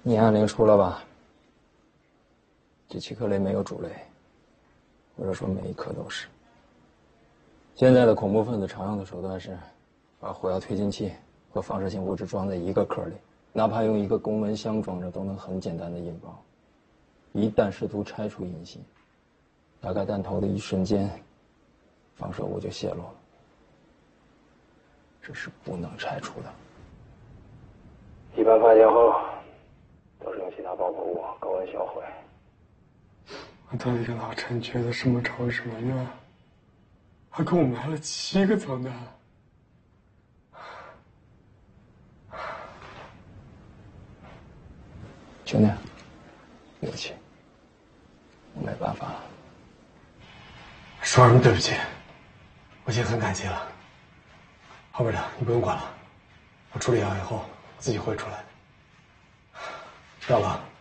按铃出了吧？这7颗雷没有主雷，或者说每一颗都是。现在的恐怖分子常用的手段是，把火药推进器和放射性物质装在一个壳里，哪怕用一个公文箱装着，都能很简单的引爆。一旦试图拆除引信，打开弹头的一瞬间，放射物就泄露了。这是不能拆除的。一般发现后，都是用其他爆破物高温销毁。 我到底跟老陈缺的什么仇什么怨？还给我埋了7个脏弹。 兄弟，对不起，我没办法了。 说什么对不起？我已经很感激了。后边的你不用管了，我处理好以后自己会出来的。知道了。